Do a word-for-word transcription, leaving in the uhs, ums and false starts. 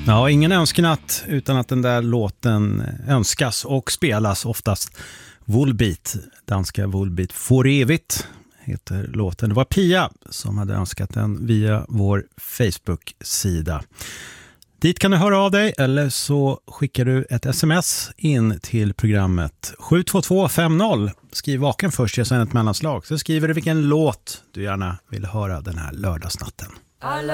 Ja, ingen önskenatt utan att den där låten önskas och spelas oftast. Volbeat, danska Volbeat For evigt heter låten. Det var Pia som hade önskat den via vår Facebook-sida. Dit kan du höra av dig eller så skickar du ett sms in till programmet sju två två fem noll. Skriv vaken först, jag sen ett mellanslag. Så skriver du vilken låt du gärna vill höra den här lördagsnatten. Alla